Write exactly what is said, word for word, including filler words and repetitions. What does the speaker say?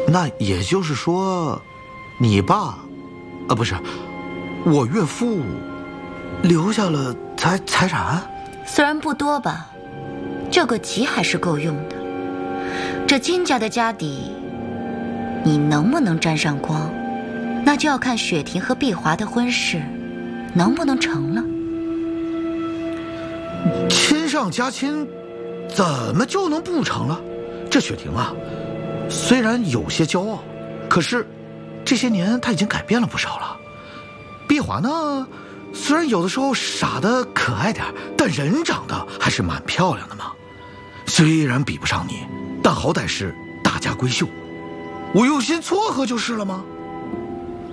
那也就是说，你爸，啊不是，我岳父，留下了财财产， 虽然不多吧，这个急还是够用的。这金家的家底，你能不能沾上光，那就要看雪婷和碧华的婚事能不能成了。 亲上加亲，怎么就能不成了？这雪婷啊，虽然有些骄傲，可是这些年她已经改变了不少了。碧华呢，虽然有的时候傻的可爱点，但人长得还是蛮漂亮的嘛。虽然比不上你，但好歹是大家闺秀，我用心撮合就是了吗？